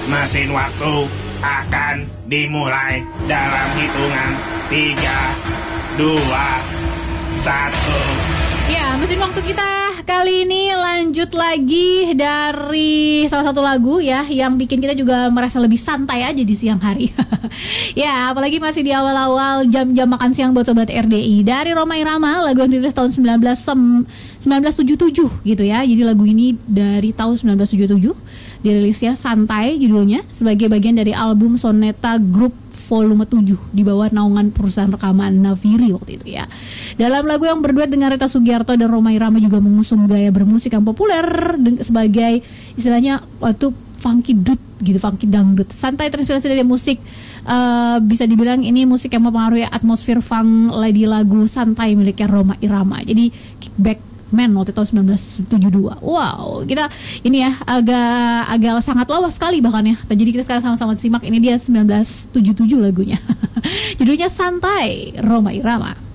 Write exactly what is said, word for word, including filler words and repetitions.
Mesin waktu akan dimulai dalam hitungan tiga, dua, satu. Ya, mesin waktu kita kali ini lanjut lagi dari salah satu lagu ya yang bikin kita juga merasa lebih santai aja di siang hari. Ya, apalagi masih di awal-awal jam-jam makan siang buat Sobat R D I. Dari Rhoma Irama, lagu yang dirilis tahun sembilan belas tujuh puluh tujuh gitu ya. Jadi lagu ini dari tahun sembilan belas tujuh puluh tujuh, dirilisnya Santai judulnya, sebagai bagian dari album Soneta Group volume tujuh di bawah naungan perusahaan rekaman Naviri waktu itu ya. Dalam lagu yang berduet dengan Rita Sugiarto dan Rhoma Irama juga mengusung gaya bermusik yang populer sebagai istilahnya waktu funky dude gitu, funky dangdut. Santai terinspirasi dari musik uh, bisa dibilang ini musik yang mempengaruhi atmosfer funk di lagu Santai miliknya Rhoma Irama. Jadi Kickback Man waktu tahun sembilan belas tujuh puluh dua. Wow, kita ini ya agak agak sangat lawas sekali bahkan ya. Jadi kita sekarang sama-sama simak, ini dia sembilan belas tujuh puluh tujuh lagunya. Judulnya Santai, Rhoma Irama.